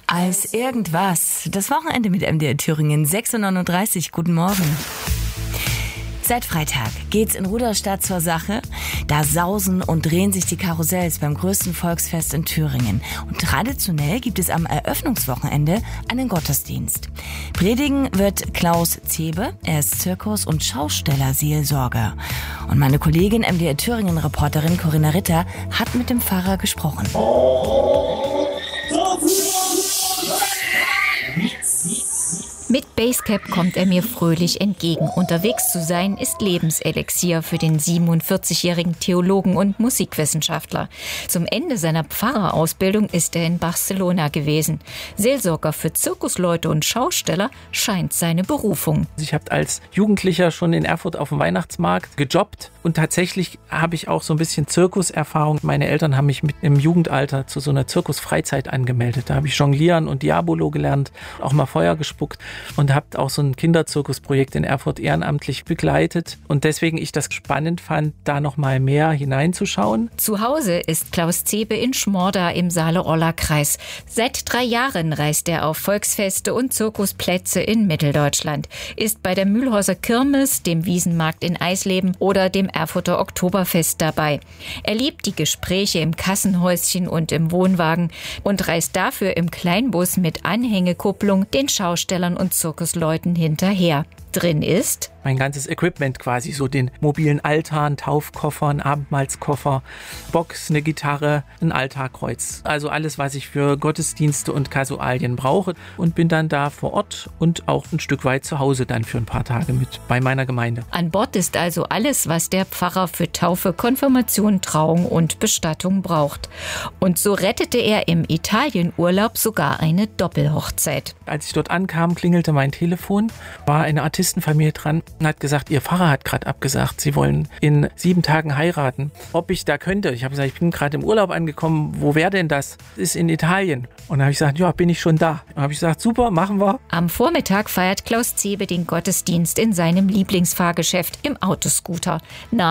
als irgendwas. Das Wochenende mit MDR Thüringen, 6:39 Uhr. Guten Morgen. Seit Freitag geht's in Rudolstadt zur Sache. Da sausen und drehen sich die Karussells beim größten Volksfest in Thüringen. Und traditionell gibt es am Eröffnungswochenende einen Gottesdienst. Predigen wird Klaus Zebe. Er ist Zirkus- und Schausteller-Seelsorger. Und meine Kollegin MDR Thüringen-Reporterin Corinna Ritter hat mit dem Pfarrer gesprochen. Mit Basecap kommt er mir fröhlich entgegen. Unterwegs zu sein ist Lebenselixier für den 47-jährigen Theologen und Musikwissenschaftler. Zum Ende seiner Pfarrerausbildung ist er in Barcelona gewesen. Seelsorger für Zirkusleute und Schausteller scheint seine Berufung. Ich habe als Jugendlicher schon in Erfurt auf dem Weihnachtsmarkt gejobbt und tatsächlich habe ich auch so ein bisschen Zirkuserfahrung. Meine Eltern haben mich im Jugendalter zu so einer Zirkusfreizeit angemeldet. Da habe ich Jonglieren und Diabolo gelernt, auch mal Feuer gespuckt. Und habe auch so ein Kinderzirkusprojekt in Erfurt ehrenamtlich begleitet. Und deswegen ich das spannend fand, da noch mal mehr hineinzuschauen. Zu Hause ist Klaus Zebe in Schmorda im Saale-Orla-Kreis. Seit 3 Jahren reist er auf Volksfeste und Zirkusplätze in Mitteldeutschland. Ist bei der Mühlhäuser Kirmes, dem Wiesenmarkt in Eisleben oder dem Erfurter Oktoberfest dabei. Er liebt die Gespräche im Kassenhäuschen und im Wohnwagen und reist dafür im Kleinbus mit Anhängekupplung den Schaustellern und Zirkusleuten hinterher. Drin ist mein ganzes Equipment quasi, so den mobilen Altan, Taufkoffer, ein Abendmahlskoffer, Box, eine Gitarre, ein Altarkreuz. Also alles, was ich für Gottesdienste und Kasualien brauche und bin dann da vor Ort und auch ein Stück weit zu Hause dann für ein paar Tage mit bei meiner Gemeinde. An Bord ist also alles, was der Pfarrer für Taufe, Konfirmation, Trauung und Bestattung braucht. Und so rettete er im Italienurlaub sogar eine Doppelhochzeit. Als ich dort ankam, klingelte mein Telefon, war eine Artistenfamilie dran und hat gesagt, ihr Pfarrer hat gerade abgesagt, sie wollen in 7 Tagen heiraten. Ob ich da könnte? Ich habe gesagt, ich bin gerade im Urlaub angekommen, wo wäre denn das? Das ist in Italien. Und dann habe ich gesagt, ja, bin ich schon da. Dann habe ich gesagt, super, machen wir. Am Vormittag feiert Klaus Zebe den Gottesdienst in seinem Lieblingsfahrgeschäft im Autoscooter.